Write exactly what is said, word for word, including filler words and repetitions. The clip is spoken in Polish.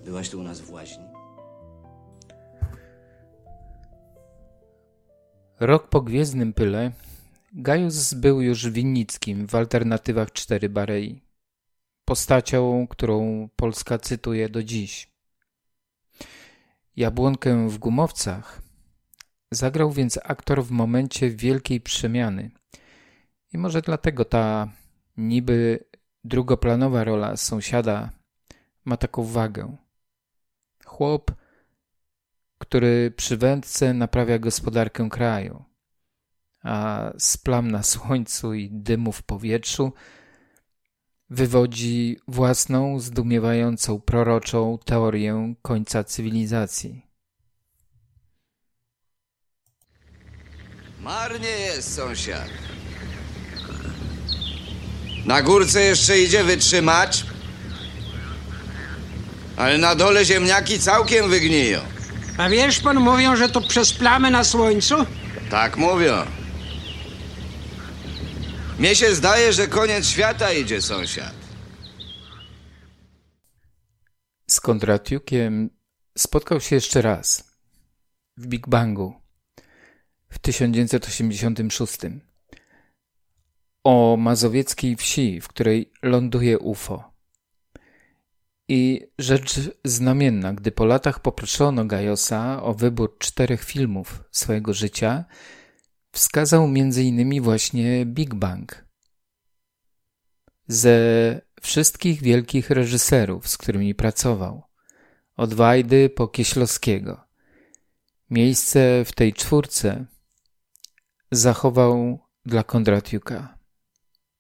Byłaś tu u nas w łaźni? Rok po Gwiezdnym Pyle Gajus był już Winnickim w alternatywach cztery Barei. Postacią, którą Polska cytuje do dziś. Jabłonkę w gumowcach zagrał więc aktor w momencie wielkiej przemiany. I może dlatego ta niby drugoplanowa rola sąsiada ma taką wagę. Chłop, który przy wędce naprawia gospodarkę kraju, a z plam na słońcu i dymu w powietrzu wywodzi własną, zdumiewającą, proroczą teorię końca cywilizacji. Marnie jest, sąsiad. Na górce jeszcze idzie wytrzymać, ale na dole ziemniaki całkiem wygniją. A wiesz, pan, mówią, że to przez plamy na słońcu? Tak mówią. Mnie się zdaje, że koniec świata idzie, sąsiad. Z Kondratiukiem spotkał się jeszcze raz w Big Bangu w tysiąc dziewięćset osiemdziesiątym szóstym o mazowieckiej wsi, w której ląduje U F O. I rzecz znamienna, gdy po latach poproszono Gajosa o wybór czterech filmów swojego życia, wskazał między innymi właśnie Big Bang. Ze wszystkich wielkich reżyserów, z którymi pracował, od Wajdy po Kieślowskiego, miejsce w tej czwórce zachował dla Kondratiuka.